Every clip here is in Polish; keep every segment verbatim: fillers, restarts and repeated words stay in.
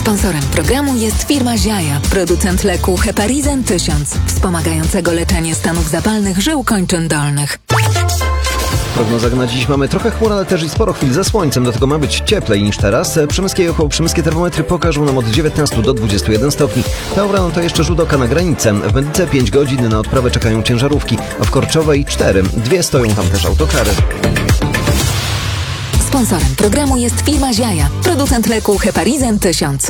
Sponsorem programu jest firma Ziaja, producent leku Heparizan tysiąc, wspomagającego leczenie stanów zapalnych żył kończyn dolnych. W prognozach na dziś mamy trochę chmur, ale też i sporo chwil ze słońcem, dlatego ma być cieplej niż teraz. Przemyskie i około przemyskie termometry pokażą nam od dziewiętnastu do dwudziestu jeden stopni. Taura no to jeszcze rzut oka na granicę. W Medyce pięć godzin na odprawę czekają ciężarówki, a w Korczowej cztery. Dwie stoją tam też autokary. Sponsorem programu jest firma Ziaja, producent leku Heparizan tysiąc.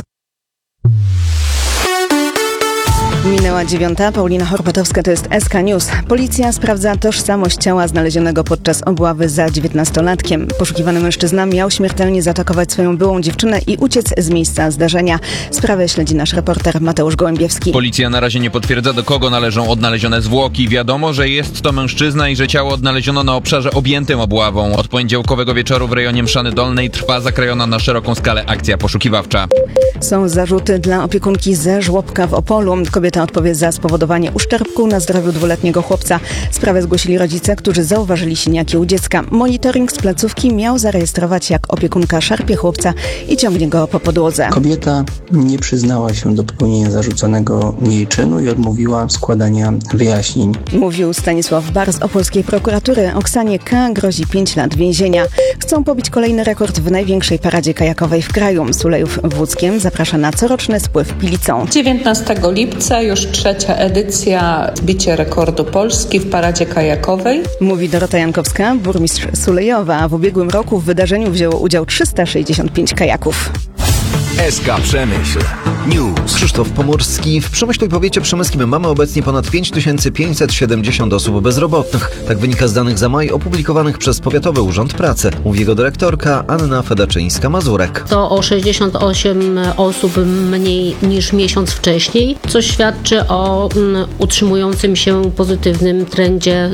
Minęła dziewiąta. Paulina Horpatowska, to jest S K News. Policja sprawdza tożsamość ciała znalezionego podczas obławy za dziewiętnastolatkiem. Poszukiwany mężczyzna miał śmiertelnie zaatakować swoją byłą dziewczynę i uciec z miejsca zdarzenia. Sprawę śledzi nasz reporter Mateusz Gołębiewski. Policja na razie nie potwierdza, do kogo należą odnalezione zwłoki. Wiadomo, że jest to mężczyzna i że ciało odnaleziono na obszarze objętym obławą. Od poniedziałkowego wieczoru w rejonie Mszany Dolnej trwa zakrojona na szeroką skalę akcja poszukiwawcza. Są zarzuty dla opiekunki ze żłobka w Opolu. Kobieta odpowie za spowodowanie uszczerbku na zdrowiu dwuletniego chłopca. Sprawę zgłosili rodzice, którzy zauważyli siniaki u dziecka. Monitoring z placówki miał zarejestrować, jak opiekunka szarpie chłopca i ciągnie go po podłodze. Kobieta nie przyznała się do popełnienia zarzuconego jej czynu i odmówiła składania wyjaśnień. Mówił Stanisław Bar z opolskiej prokuratury. Oksanie K. grozi pięć lat więzienia. Chcą pobić kolejny rekord w największej paradzie kajakowej w kraju. Sulejów w Łódzkiem zaprasza na coroczny spływ Pilicą. dziewiętnastego lipca już trzecia edycja zbicie rekordu Polski w paradzie kajakowej. Mówi Dorota Jankowska, burmistrz Sulejowa. W ubiegłym roku w wydarzeniu wzięło udział trzysta sześćdziesiąt pięć kajaków. S K Przemyśl News. Krzysztof Pomorski. W Przemyślu i powiecie przemyskim mamy obecnie ponad pięć tysięcy pięćset siedemdziesiąt osób bezrobotnych. Tak wynika z danych za maj opublikowanych przez Powiatowy Urząd Pracy. Mówi jego dyrektorka Anna Fedaczyńska-Mazurek. To o sześćdziesiąt osiem osób mniej niż miesiąc wcześniej, co świadczy o mm, utrzymującym się pozytywnym trendzie